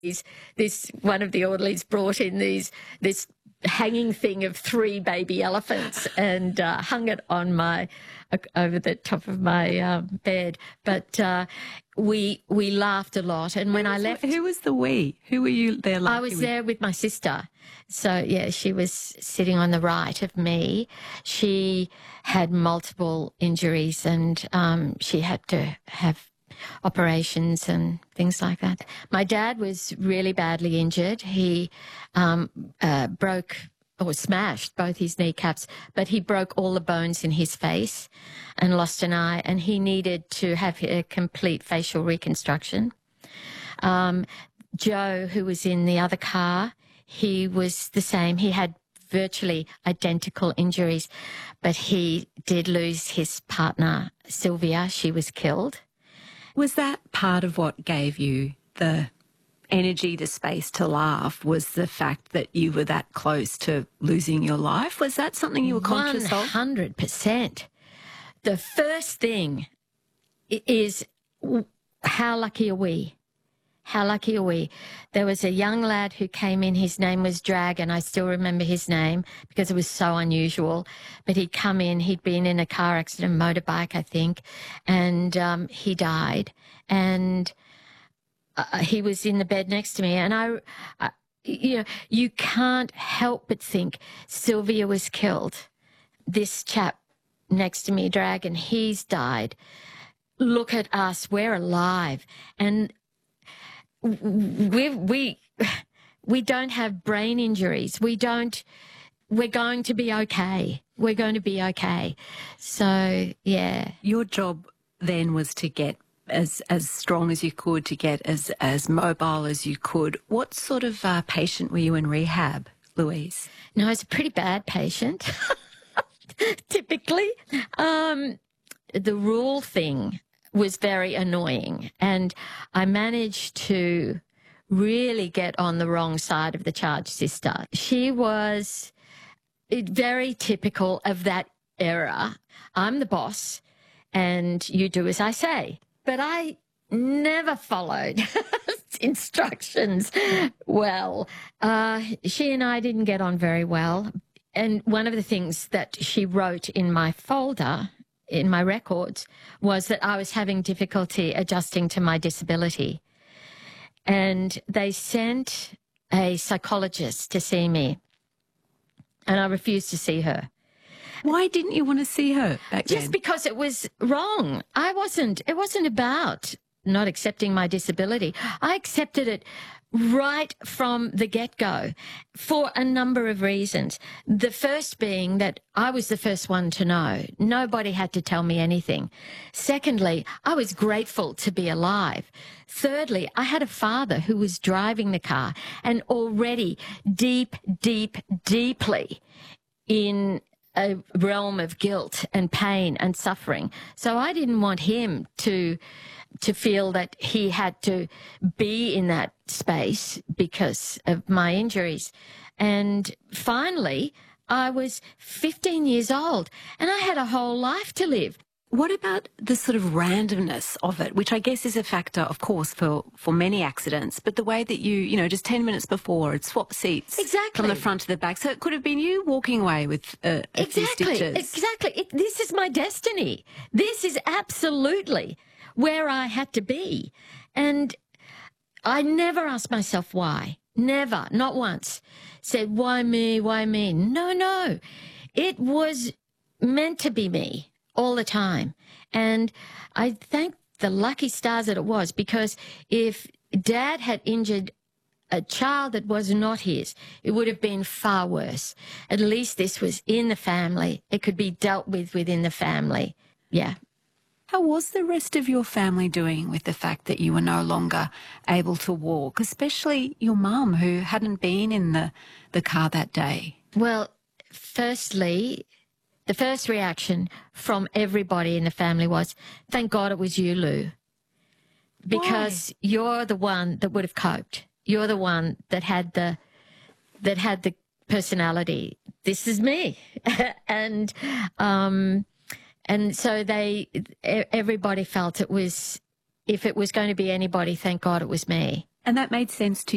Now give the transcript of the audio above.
this one of the orderlies brought in this hanging thing of 3 baby elephants and hung it on my over the top of my bed. But we laughed a lot, and when I left, who was the we? Who were you there laughing I was with? there with my sister. So yeah, she was sitting on the right of me. She had multiple injuries, and she had to have operations and things like that. My dad was really badly injured. He broke or smashed both his kneecaps, but he broke all the bones in his face and lost an eye, and he needed to have a complete facial reconstruction. Joe, who was in the other car, he was the same. He had virtually identical injuries, but he did lose his partner, Sylvia. She was killed. Was that part of what gave you the energy, the space to laugh, was the fact that you were that close to losing your life? Was that something you were conscious of? 100%. The first thing is, how lucky are we? How lucky are we? There was a young lad who came in. His name was Dragon. I still remember his name because it was so unusual. But he'd come in. He'd been in a car accident, motorbike, I think, and he died. And he was in the bed next to me. And you can't help but think Sylvia was killed. This chap next to me, Dragon, he's died. Look at us. We're alive. And we don't have brain injuries. We're going to be okay. We're going to be okay. So, yeah. Your job then was to get as strong as you could, to get as mobile as you could. What sort of patient were you in rehab, Louise? No, I was a pretty bad patient, typically. The rule thing was very annoying, and I managed to really get on the wrong side of the charge sister. She was very typical of that era. I'm the boss, and you do as I say. But I never followed instructions well. She and I didn't get on very well. And one of the things that she wrote in my folder, in my records, was that I was having difficulty adjusting to my disability. And they sent a psychologist to see me, and I refused to see her. Why didn't you want to see her back then? Just because it was wrong. It wasn't about not accepting my disability. I accepted it right from the get-go for a number of reasons. The first being that I was the first one to know. Nobody had to tell me anything. Secondly, I was grateful to be alive. Thirdly, I had a father who was driving the car and already deeply in a realm of guilt and pain and suffering. So I didn't want him to feel that he had to be in that space because of my injuries. And finally, I was 15 years old and I had a whole life to live. What about the sort of randomness of it, which I guess is a factor, of course, for many accidents, but the way that you just 10 minutes before, it swapped seats from the front to the back. So it could have been you walking away with a few stitches. Exactly. This is my destiny. This is absolutely where I had to be. And I never asked myself why. Never, not once. Said, why me, why me? No. It was meant to be me all the time. And I thank the lucky stars that it was, because if Dad had injured a child that was not his, it would have been far worse. At least this was in the family. It could be dealt with within the family. Yeah. How was the rest of your family doing with the fact that you were no longer able to walk, especially your mum, who hadn't been in the car that day? Well, firstly, the first reaction from everybody in the family was, thank God it was you, Lou, because you're the one that would have coped. You're the one that had the personality. This is me. And so everybody felt it was, if it was going to be anybody, thank God it was me. And that made sense to